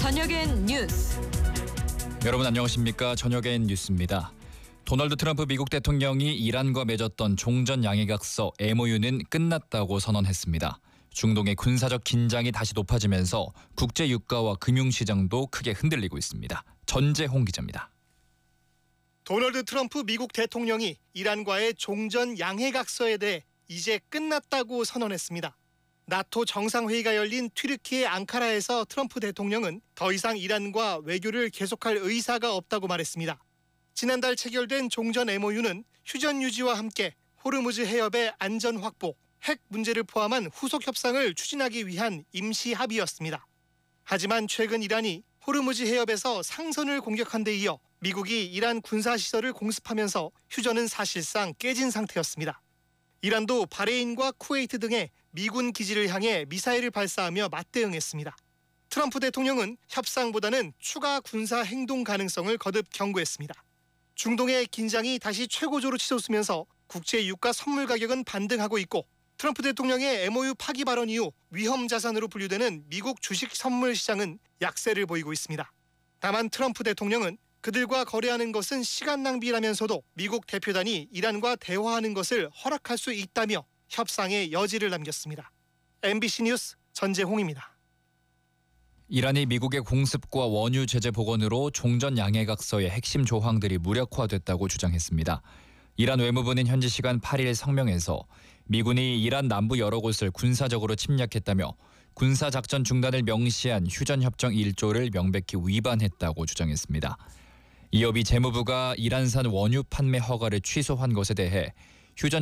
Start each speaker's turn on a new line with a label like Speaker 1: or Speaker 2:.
Speaker 1: 저녁엔 뉴스.
Speaker 2: 여러분 안녕하십니까? 저녁엔 뉴스입니다. 도널드 트럼프 미국 대통령이 이란과 맺었던 종전 양해각서 MOU는 끝났다고 선언했습니다. 중동의 군사적 긴장이 다시 높아지면서 국제 유가와 금융시장도 크게 흔들리고 있습니다. 전재홍 기자입니다.
Speaker 3: 도널드 트럼프 미국 대통령이 이란과의 종전 양해각서에 대해 이제 끝났다고 선언했습니다. 나토 정상회의가 열린 튀르키예 앙카라에서 트럼프 대통령은 더 이상 이란과 외교를 계속할 의사가 없다고 말했습니다. 지난달 체결된 종전 MOU는 휴전 유지와 함께 호르무즈 해협의 안전 확보, 핵 문제를 포함한 후속 협상을 추진하기 위한 임시 합의였습니다. 하지만 최근 이란이 호르무즈 해협에서 상선을 공격한 데 이어 미국이 이란 군사시설을 공습하면서 휴전은 사실상 깨진 상태였습니다. 이란도 바레인과 쿠웨이트 등의 미군 기지를 향해 미사일을 발사하며 맞대응했습니다. 트럼프 대통령은 협상보다는 추가 군사 행동 가능성을 거듭 경고했습니다. 중동의 긴장이 다시 최고조로 치솟으면서 국제 유가 선물 가격은 반등하고 있고 트럼프 대통령의 MOU 파기 발언 이후 위험 자산으로 분류되는 미국 주식 선물 시장은 약세를 보이고 있습니다. 다만 트럼프 대통령은 그들과 거래하는 것은 시간 낭비라면서도 미국 대표단이 이란과 대화하는 것을 허락할 수 있다며 협상의 여지를 남겼습니다. MBC 뉴스 전재홍입니다.
Speaker 2: 이란이 미국의 공습과 원유 제재 복원으로 종전 양해각서의 핵심 조항들이 무력화됐다고 주장했습니다. 이란 외무부는 현지 시간 8일 성명에서 미군이 이란 남부 여러 곳을 군사적으로 침략했다며 군사작전 중단을 명시한 휴전협정 1조를 명백히 위반했다고 주장했습니다. 이어 미 재무부가 이란산 원유 판매 허가를 취소한 것에 대해 휴전